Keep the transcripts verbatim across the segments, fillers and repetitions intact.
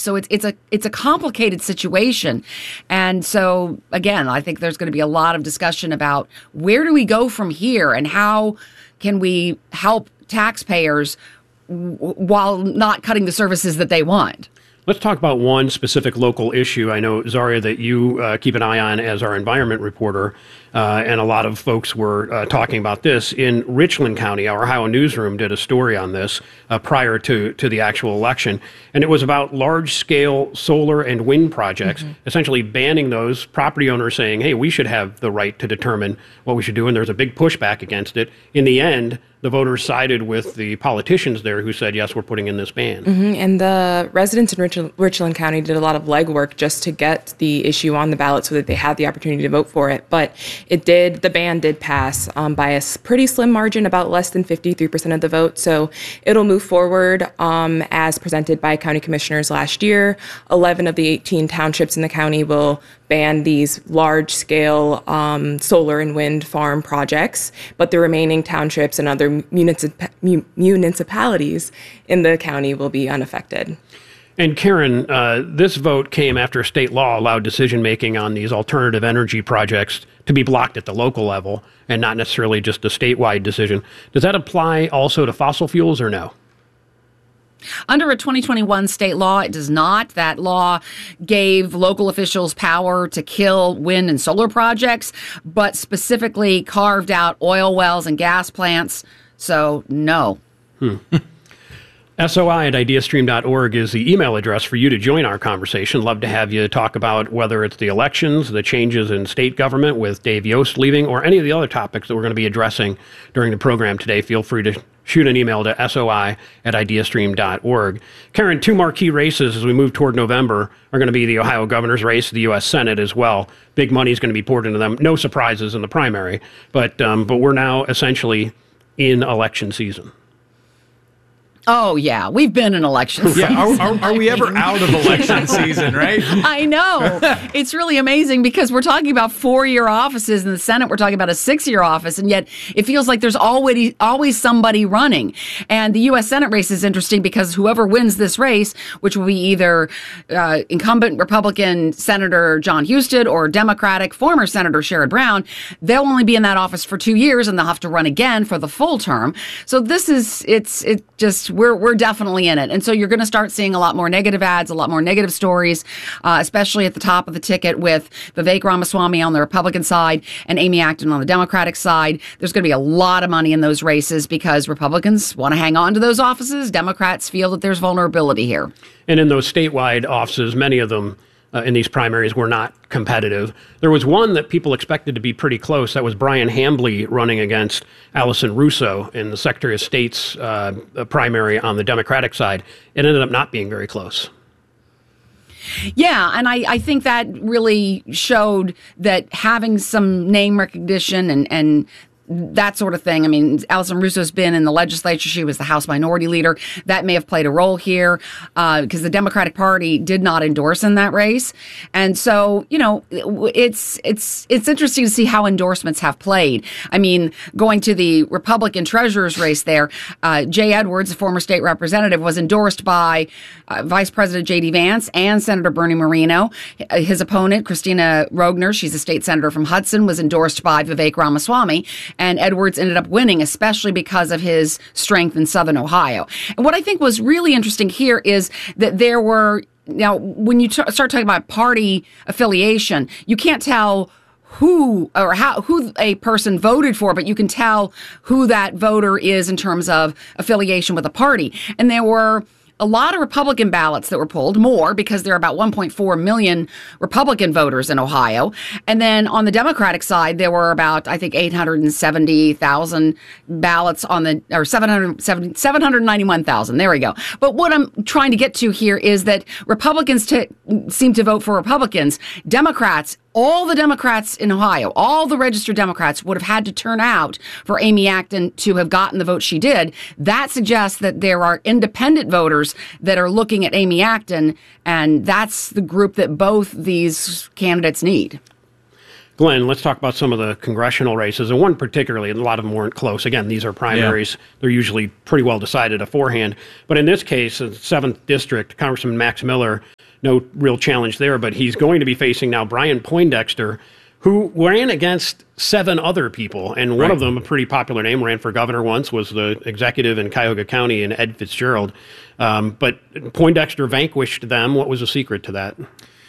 So it's it's a it's a complicated situation. And so again, I think there's going to be a lot of discussion about where do we go from here and how can we help taxpayers w- while not cutting the services that they want. Let's talk about one specific local issue. I know, Zaria, that you uh, keep an eye on as our environment reporter, uh, and a lot of folks were uh, talking about this. In Richland County, our Ohio newsroom did a story on this uh, prior to, to the actual election, and it was about large-scale solar and wind projects, mm-hmm. essentially banning those, property owners saying, hey, we should have the right to determine what we should do, and there's a big pushback against it. In the end, the voters sided with the politicians there who said, yes, we're putting in this ban. Mm-hmm. And the residents in Rich- Richland County did a lot of legwork just to get the issue on the ballot so that they had the opportunity to vote for it. But it did, the ban did pass um, by a pretty slim margin, about less than fifty-three percent of the vote. So it'll move forward um, as presented by county commissioners last year. eleven of the eighteen townships in the county will ban these large-scale um, solar and wind farm projects, but the remaining townships and other municip- mu- municipalities in the county will be unaffected. And Karen, uh, this vote came after state law allowed decision-making on these alternative energy projects to be blocked at the local level and not necessarily just a statewide decision. Does that apply also to fossil fuels or no? Under a twenty twenty-one state law, it does not. That law gave local officials power to kill wind and solar projects, but specifically carved out oil wells and gas plants. So, no. Hmm. S O I at ideastream dot org is the email address for you to join our conversation. Love to have you talk about whether it's the elections, the changes in state government with Dave Yost leaving, or any of the other topics that we're going to be addressing during the program today. Feel free to shoot an email to S O I at ideastream dot org. Karen, two marquee races as we move toward November are going to be the Ohio governor's race, the U S Senate as well. Big money is going to be poured into them. No surprises in the primary, but um, but we're now essentially in election season. Oh, yeah. We've been in election season. Yeah, are, are, are we ever out of election season, right? I know. It's really amazing because we're talking about four-year offices. In the Senate, we're talking about a six-year office, and yet it feels like there's always, always somebody running. And the U S Senate race is interesting because whoever wins this race, which will be either uh, incumbent Republican Senator John Husted or Democratic former Senator Sherrod Brown, they'll only be in that office for two years, and they'll have to run again for the full term. So this is, it's, it just... We're we're definitely in it. And so you're going to start seeing a lot more negative ads, a lot more negative stories, uh, especially at the top of the ticket with Vivek Ramaswamy on the Republican side and Amy Acton on the Democratic side. There's going to be a lot of money in those races because Republicans want to hang on to those offices. Democrats feel that there's vulnerability here. And in those statewide offices, many of them Uh, in these primaries were not competitive. There was one that people expected to be pretty close. That was Brian Hambly running against Allison Russo in the Secretary of State's uh, primary on the Democratic side. It ended up not being very close. Yeah, and I, I think that really showed that having some name recognition and, and that sort of thing. I mean, Allison Russo's been in the legislature. She was the House Minority Leader. That may have played a role here uh, because the Democratic Party did not endorse in that race. And so, you know, it's it's it's interesting to see how endorsements have played. I mean, going to the Republican treasurer's race there, uh, Jay Edwards, a former state representative, was endorsed by uh, Vice President J D Vance and Senator Bernie Moreno. His opponent, Christina Rogner, she's a state senator from Hudson, was endorsed by Vivek Ramaswamy. And Edwards ended up winning, especially because of his strength in Southern Ohio. And what I think was really interesting here is that there were, now, when you t- start talking about party affiliation, you can't tell who or how who a person voted for, but you can tell who that voter is in terms of affiliation with a party. And there were a lot of Republican ballots that were pulled, more because there are about one point four million Republican voters in Ohio. And then on the Democratic side, there were about, I think, eight hundred seventy thousand ballots on the, or seven hundred seventy, seven hundred ninety-one thousand. There we go. But what I'm trying to get to here is that Republicans t- seem to vote for Republicans. Democrats, all the Democrats in Ohio, all the registered Democrats would have had to turn out for Amy Acton to have gotten the vote she did. That suggests that there are independent voters that are looking at Amy Acton, and that's the group that both these candidates need. Glenn, let's talk about some of the congressional races, and one particularly, and a lot of them weren't close. Again, these are primaries. Yeah. They're usually pretty well decided beforehand. But in this case, the seventh District, Congressman Max Miller, no real challenge there, but he's going to be facing now Brian Poindexter, who ran against seven other people, and one right. of them, a pretty popular name, ran for governor once, was the executive in Cuyahoga County, and Ed Fitzgerald. Um, but Poindexter vanquished them. What was the secret to that?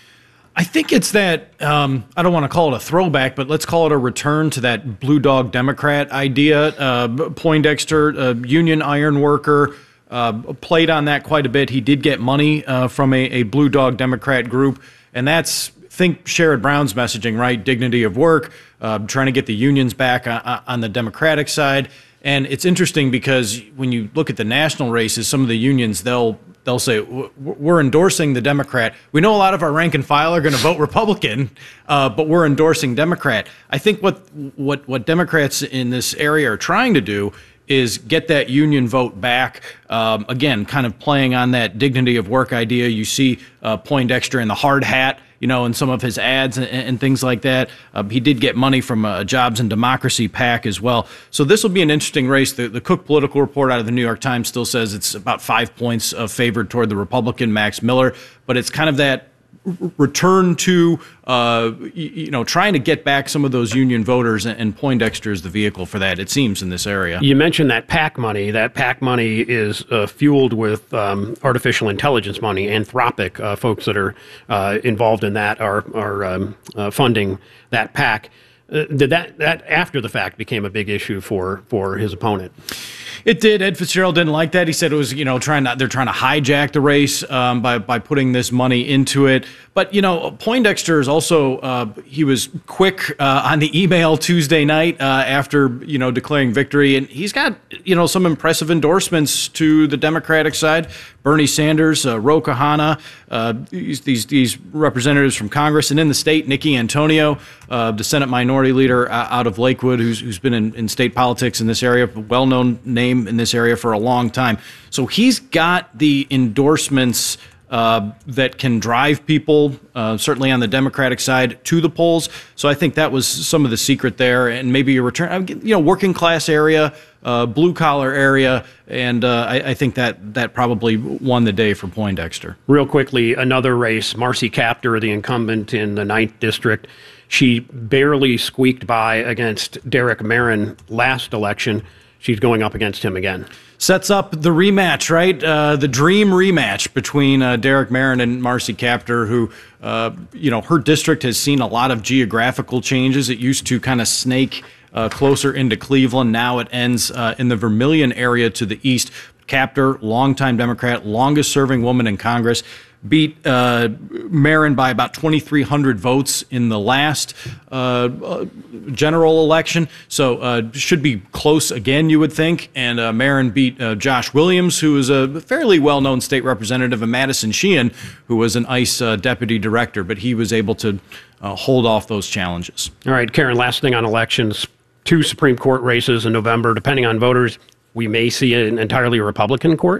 I think it's that, um, I don't want to call it a throwback, but let's call it a return to that blue dog Democrat idea. Uh, Poindexter, a union iron worker, uh, played on that quite a bit. He did get money uh, from a, a blue dog Democrat group, and that's, think Sherrod Brown's messaging, right? Dignity of work, uh, trying to get the unions back on, on the Democratic side. And it's interesting because when you look at the national races, some of the unions, they'll they'll say, we're endorsing the Democrat. We know a lot of our rank and file are going to vote Republican, uh, but we're endorsing Democrat. I think what what what Democrats in this area are trying to do is get that union vote back. Um, again, kind of playing on that dignity of work idea. You see uh, Poindexter in the hard hat, you know, in some of his ads and, and things like that. Uh, he did get money from a Jobs and Democracy PAC as well. So this will be an interesting race. The, the Cook Political Report out of the New York Times still says it's about five points uh, favored toward the Republican Max Miller, but it's kind of that return to, uh, you know, trying to get back some of those union voters, and Poindexter is the vehicle for that, it seems, in this area. You mentioned that PAC money. That PAC money is uh, fueled with um, artificial intelligence money. Anthropic, uh, folks that are uh, involved in that are, are um, uh, funding that PAC. Uh, did that, that after the fact became a big issue for, for his opponent? It did. Ed Fitzgerald didn't like that. He said it was, you know, trying to, they're trying to hijack the race um, by by putting this money into it. But, you know, Poindexter is also, uh, he was quick uh, on the email Tuesday night uh, after, you know, declaring victory. And he's got, you know, some impressive endorsements to the Democratic side. Bernie Sanders, uh, Ro Khanna, uh, these, these these representatives from Congress, and in the state, Nikki Antonio, uh, the Senate Minority Leader uh, out of Lakewood, who's who's been in, in state politics in this area, a well-known name in this area for a long time. So he's got the endorsements uh, that can drive people, uh, certainly on the Democratic side, to the polls. So I think that was some of the secret there, and maybe a return, you know, working class area, uh, blue collar area, and uh, I, I think that that probably won the day for Poindexter. Real quickly, another race, Marcy Kaptur, the incumbent in the ninth District. She barely squeaked by against Derek Marin last election. She's going up against him again. Sets up the rematch, right? Uh, the dream rematch between uh, Derek Marin and Marcy Kaptur, who, uh, you know, her district has seen a lot of geographical changes. It used to kind of snake uh, closer into Cleveland. Now it ends uh, in the Vermilion area to the east. Kaptur, longtime Democrat, longest serving woman in Congress, beat uh, Marin by about twenty-three hundred votes in the last uh, uh, general election. So uh, should be close again, you would think. And uh, Marin beat uh, Josh Williams, who is a fairly well-known state representative, and Madison Sheehan, who was an ICE uh, deputy director. But he was able to uh, hold off those challenges. All right, Karen, last thing on elections. Two Supreme Court races in November. Depending on voters, we may see an entirely Republican court.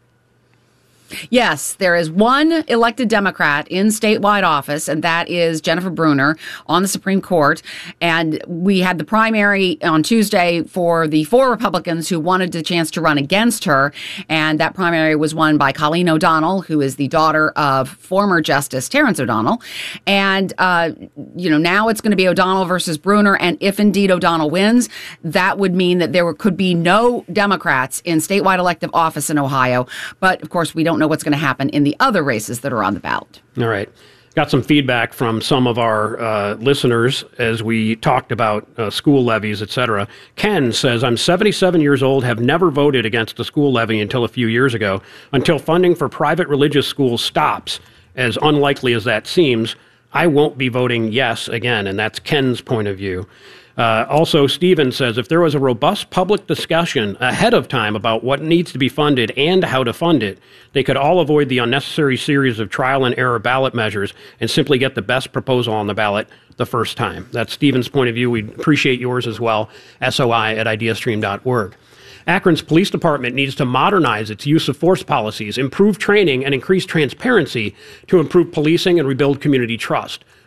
Yes, there is one elected Democrat in statewide office, and that is Jennifer Brunner on the Supreme Court. And we had the primary on Tuesday for the four Republicans who wanted the chance to run against her. And that primary was won by Colleen O'Donnell, who is the daughter of former Justice Terrence O'Donnell. And, uh, you know, now it's going to be O'Donnell versus Brunner. And if indeed O'Donnell wins, that would mean that there could be no Democrats in statewide elective office in Ohio. But, of course, we don't know what's going to happen in the other races that are on the ballot. All right. Got some feedback from some of our uh, listeners as we talked about uh, school levies, et cetera. Ken says, I'm seventy-seven years old, have never voted against a school levy until a few years ago. Until funding for private religious schools stops, as unlikely as that seems, I won't be voting yes again. And that's Ken's point of view. Uh, also, Stephen says, if there was a robust public discussion ahead of time about what needs to be funded and how to fund it, they could all avoid the unnecessary series of trial and error ballot measures and simply get the best proposal on the ballot the first time. That's Stephen's point of view. We appreciate yours as well. S O I at ideastream dot org. Akron's police department needs to modernize its use of force policies, improve training, and increase transparency to improve policing and rebuild community trust.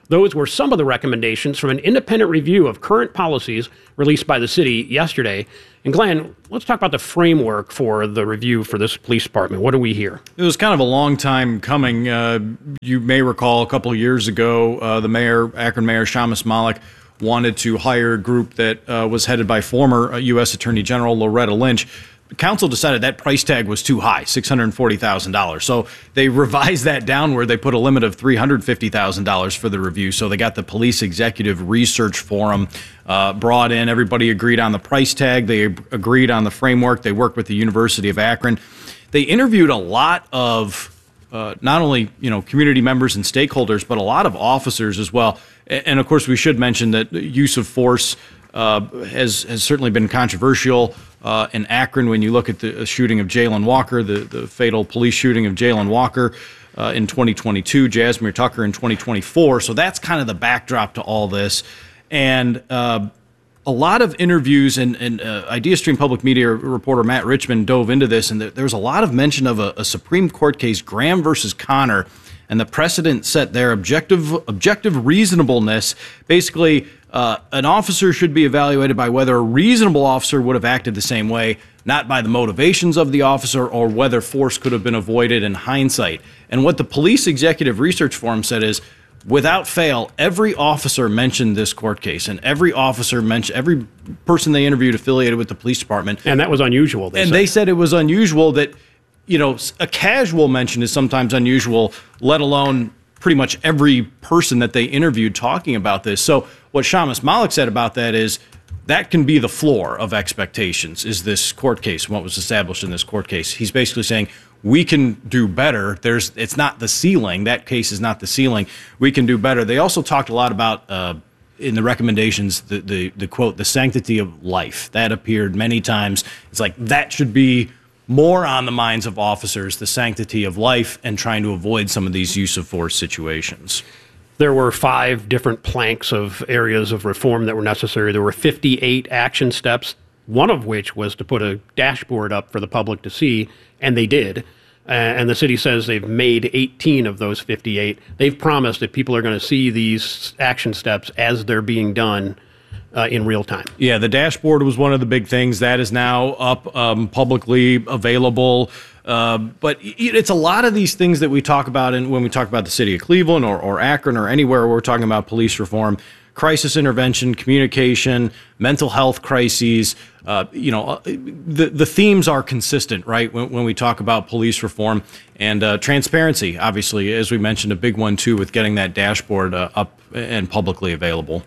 Those were some of the recommendations from an independent review of current policies released by the city yesterday. And Glenn, let's talk about the framework for the review for this police department. What do we hear? It was kind of a long time coming. Uh, you may recall a couple of years ago, uh, the mayor, Akron Mayor Shamus Malik, wanted to hire a group that uh, was headed by former U S Attorney General Loretta Lynch. The council decided that price tag was too high, six hundred forty thousand dollars. So they revised that downward. They put a limit of three hundred fifty thousand dollars for the review. So they got the Police Executive Research Forum uh, brought in. Everybody agreed on the price tag. They agreed on the framework. They worked with the University of Akron. They interviewed a lot of uh, not only, you know, community members and stakeholders, but a lot of officers as well. And of course, we should mention that use of force uh, has has certainly been controversial. Uh, in Akron, when you look at the shooting of Jayland Walker, the, the fatal police shooting of Jayland Walker uh, in twenty twenty-two, Jasmine Tucker in twenty twenty-four. So that's kind of the backdrop to all this. And uh, a lot of interviews, and, and uh, IdeaStream Public Media reporter Matt Richmond dove into this, and there was a lot of mention of a, a Supreme Court case, Graham versus Connor, and the precedent set there, objective, objective reasonableness. Basically, Uh, an officer should be evaluated by whether a reasonable officer would have acted the same way, not by the motivations of the officer or whether force could have been avoided in hindsight. And what the Police Executive Research Forum said is, without fail, every officer mentioned this court case, and every officer mentioned, every person they interviewed affiliated with the police department. And that was unusual. They and said. they said it was unusual that, you know, a casual mention is sometimes unusual, let alone pretty much every person that they interviewed talking about this. So what Shamus Malik said about that is that can be the floor of expectations, is this court case, what was established in this court case. He's basically saying we can do better. There's, it's not the ceiling. That case is not the ceiling. We can do better. They also talked a lot about, uh, in the recommendations, the, the, the quote, the sanctity of life. That appeared many times. It's like that should be more on the minds of officers, the sanctity of life, and trying to avoid some of these use of force situations. There were five different planks of areas of reform that were necessary. There were fifty-eight action steps, one of which was to put a dashboard up for the public to see, and they did. Uh, and the city says they've made eighteen of those fifty-eight. They've promised that people are going to see these action steps as they're being done Uh, in real time. Yeah, the dashboard was one of the big things. That is now up, um, publicly available. Uh, but it's a lot of these things that we talk about in, when we talk about the city of Cleveland or, or Akron or anywhere where we're talking about police reform. Crisis intervention, communication, mental health crises. Uh, you know, the the themes are consistent, right? When, when we talk about police reform and uh, transparency, obviously, as we mentioned, a big one too with getting that dashboard uh, up and publicly available.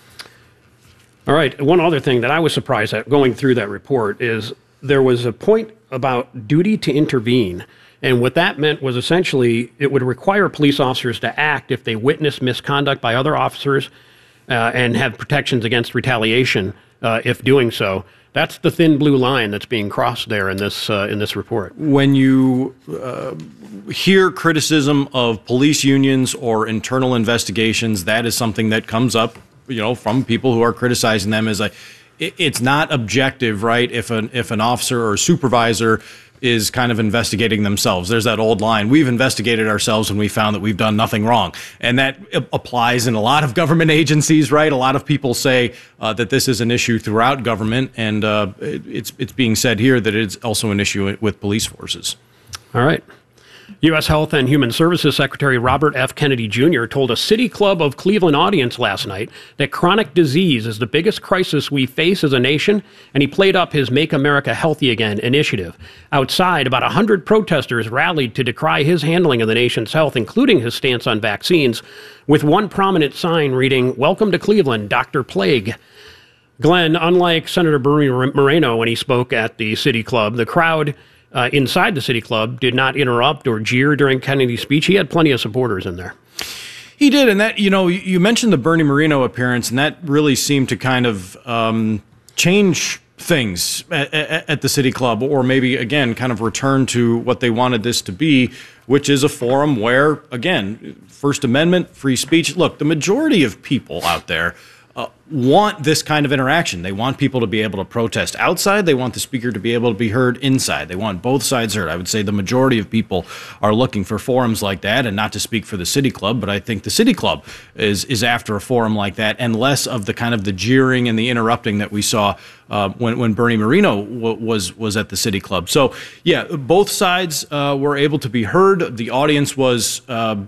All right. One other thing that I was surprised at going through that report is there was a point about duty to intervene. And what that meant was essentially it would require police officers to act if they witness misconduct by other officers uh, and have protections against retaliation uh, if doing so. That's the thin blue line that's being crossed there in this uh, in this report. When you uh, hear criticism of police unions or internal investigations, that is something that comes up, you know, from people who are criticizing them. Is like, it, it's not objective, right? If an if an officer or a supervisor is kind of investigating themselves, there's that old line: we've investigated ourselves and we found that we've done nothing wrong, and that applies in a lot of government agencies, right? A lot of people say uh, that this is an issue throughout government, and uh, it, it's it's being said here that it's also an issue with police forces. All right. U S Health and Human Services Secretary Robert F. Kennedy Junior told a City Club of Cleveland audience last night that chronic disease is the biggest crisis we face as a nation, and he played up his Make America Healthy Again initiative. Outside, about one hundred protesters rallied to decry his handling of the nation's health, including his stance on vaccines, with one prominent sign reading, "Welcome to Cleveland, Doctor Plague." Glenn, unlike Senator Bernie Moreno when he spoke at the City Club, the crowd Uh, inside the City Club did not interrupt or jeer during Kennedy's speech. He had plenty of supporters in there. He did, and that, you know, you mentioned the Bernie Moreno appearance, and that really seemed to kind of um, change things at, at, at the City Club, or maybe, again, kind of return to what they wanted this to be, which is a forum where, again, First Amendment, free speech. Look, the majority of people out there uh, want this kind of interaction. They want people to be able to protest outside. They want the speaker to be able to be heard inside. They want both sides heard. I would say the majority of people are looking for forums like that, and not to speak for the City Club, but I think the City Club is is after a forum like that, and less of the kind of the jeering and the interrupting that we saw uh, when when Bernie Moreno w- was was at the City Club. So yeah, both sides uh, were able to be heard. The audience was. Uh,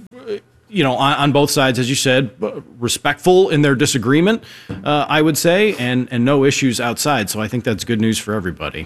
you know, on, on both sides, as you said, respectful in their disagreement, uh, I would say, and, and no issues outside. So I think that's good news for everybody.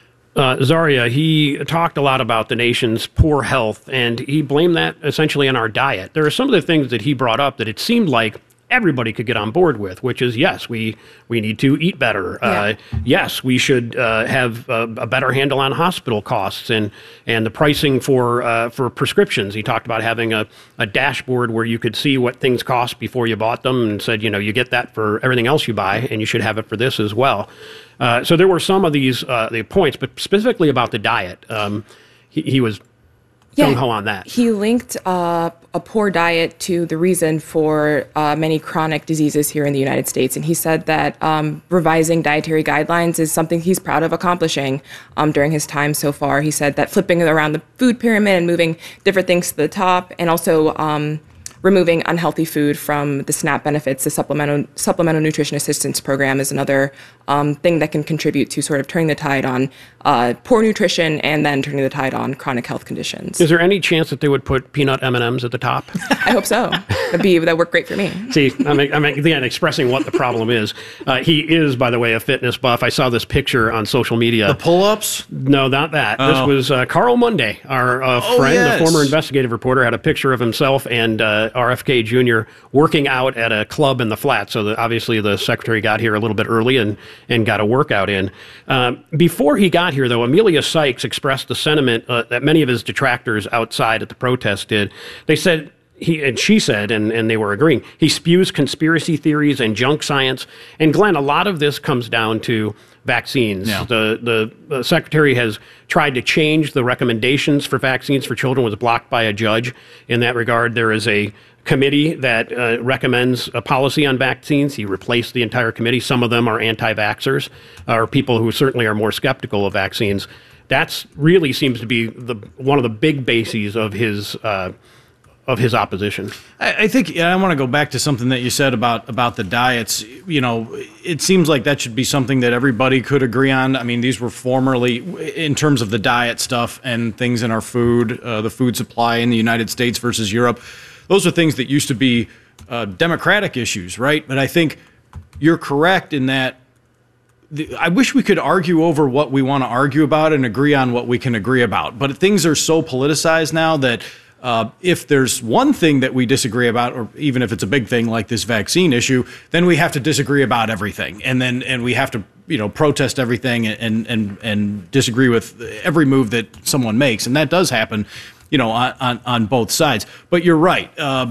Uh, Zaria, he talked a lot about the nation's poor health, and he blamed that essentially on our diet. There are some of the things that he brought up that it seemed like everybody could get on board with, which is, yes, we, we need to eat better. Yeah. Uh, yes, we should uh, have a, a better handle on hospital costs and, and the pricing for uh, for prescriptions. He talked about having a, a dashboard where you could see what things cost before you bought them, and said, you know, you get that for everything else you buy, and you should have it for this as well. Uh, so there were some of these uh, the points, but specifically about the diet. Um, he, he was Yeah, gung-ho on that. He linked uh, a poor diet to the reason for uh, many chronic diseases here in the United States. And he said that um, revising dietary guidelines is something he's proud of accomplishing um, during his time so far. He said that flipping around the food pyramid and moving different things to the top, and also um, removing unhealthy food from the SNAP benefits, the Supplemental Supplemental Nutrition Assistance Program, is another um, thing that can contribute to sort of turning the tide on uh, poor nutrition and then turning the tide on chronic health conditions. Is there any chance that they would put peanut M and M's at the top? I hope so. That'd be that work great for me. See, I'm, I'm again expressing what the problem is. Uh, he is, by the way, a fitness buff. I saw this picture on social media. The pull-ups? No, not that. Oh. This was uh, Carl Monday, our uh, Oh, friend, yes. the former investigative reporter, had a picture of himself and uh, R F K Junior working out at a club in the flat. So the, obviously the secretary got here a little bit early and, and got a workout in. Um, before he got here, though, Amelia Sykes expressed the sentiment uh, that many of his detractors outside at the protest did. They said, he and she said, and, and they were agreeing, he spews conspiracy theories and junk science. And Glenn, a lot of this comes down to vaccines. Yeah. The, the the secretary has tried to change the recommendations for vaccines for children, was blocked by a judge. In that regard, there is a committee that uh, recommends a policy on vaccines. He replaced the entire committee. Some of them are anti-vaxxers, or people who certainly are more skeptical of vaccines. That's really seems to be the one of the big bases of his uh, of his opposition. I, I think yeah, I want to go back to something that you said about about the diets. You know, it seems like that should be something that everybody could agree on. I mean, these were formerly, in terms of the diet stuff and things in our food, uh, the food supply in the United States versus Europe, those are things that used to be uh, democratic issues, right? But I think you're correct in that the, I wish we could argue over what we want to argue about and agree on what we can agree about. But things are so politicized now that Uh, if there's one thing that we disagree about, or even if it's a big thing like this vaccine issue, then we have to disagree about everything, and then and we have to you know protest everything and and and disagree with every move that someone makes, and that does happen, you know, on on, on both sides. But you're right. Uh,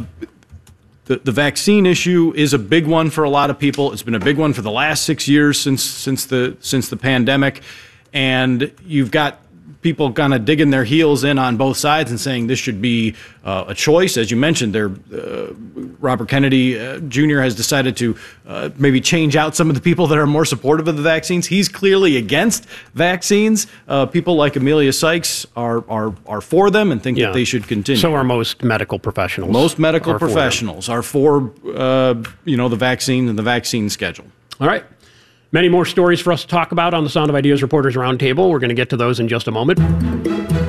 the the vaccine issue is a big one for a lot of people. It's been a big one for the last six years since since the since the pandemic, and you've got people kind of digging their heels in on both sides and saying this should be uh, a choice. As you mentioned, there, uh, Robert Kennedy uh, Junior has decided to uh, maybe change out some of the people that are more supportive of the vaccines. He's clearly against vaccines. Uh, people like Amelia Sykes are are are for them and think Yeah. that they should continue. So are most medical professionals. Most medical are for them. professionals are for uh, you know the vaccine and the vaccine schedule. All right. Many more stories for us to talk about on the Sound of Ideas Reporters Roundtable. We're going to get to those in just a moment.